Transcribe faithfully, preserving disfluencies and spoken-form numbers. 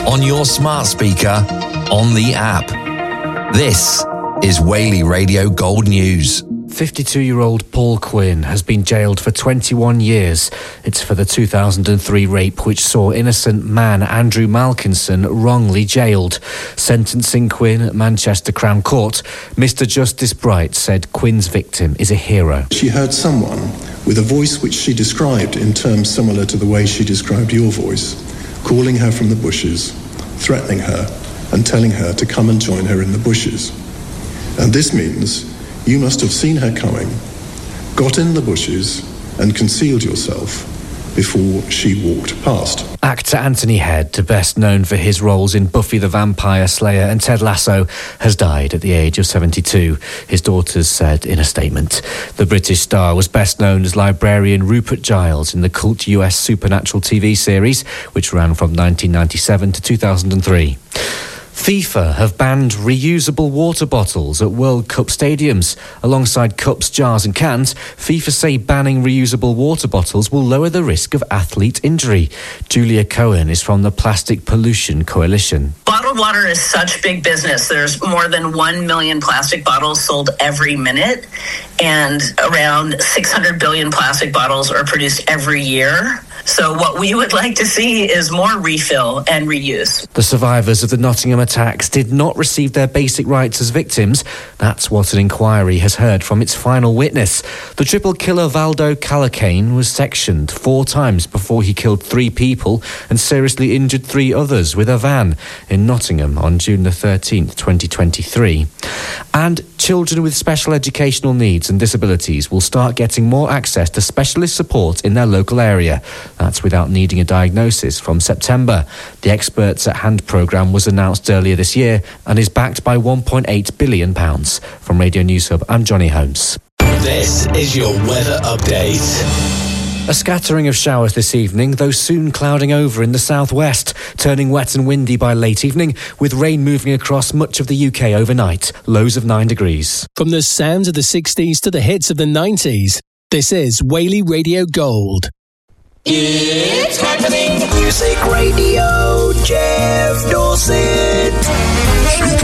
on your smart speaker, on the app. This is Whaley Radio Gold News. fifty-two-year-old Paul Quinn has been jailed for twenty-one years. It's for the two thousand three rape which saw innocent man Andrew Malkinson wrongly jailed. Sentencing Quinn at Manchester Crown Court, Mister Justice Bright said Quinn's victim is a hero. She heard someone with a voice which she described in terms similar to the way she described your voice, calling her from the bushes, threatening her and telling her to come and join her in the bushes. And this means you must have seen her coming, got in the bushes and concealed yourself before she walked past. Actor Anthony Head, best known for his roles in Buffy the Vampire Slayer and Ted Lasso, has died at the age of seventy-two, his daughters said in a statement. The British star was best known as librarian Rupert Giles in the cult U S Supernatural T V series, which ran from nineteen ninety-seven to two thousand three. FIFA have banned reusable water bottles at World Cup stadiums. Alongside cups, jars and cans, FIFA say banning reusable water bottles will lower the risk of athlete injury. Julia Cohen is from the Plastic Pollution Coalition. Bottled water is such big business. There's more than one million plastic bottles sold every minute, and around six hundred billion plastic bottles are produced every year. So what we would like to see is more refill and reuse. The survivors of the Nottingham attacks did not receive their basic rights as victims. That's what an inquiry has heard from its final witness. The triple killer Valdo Calacane was sectioned four times before he killed three people and seriously injured three others with a van in Nottingham on June the thirteenth, twenty twenty-three. And children with special educational needs and disabilities will start getting more access to specialist support in their local area. That's without needing a diagnosis from September. The Experts at Hand programme was announced earlier this year and is backed by one point eight billion pounds. From Radio News Hub, I'm Johnny Holmes. This is your weather update. A scattering of showers this evening, though soon clouding over in the southwest, turning wet and windy by late evening, with rain moving across much of the U K overnight. Lows of nine degrees. From the sounds of the sixties to the hits of the nineties, this is Whaley Radio Gold. It's happening! Music Radio, Jeff Dawson.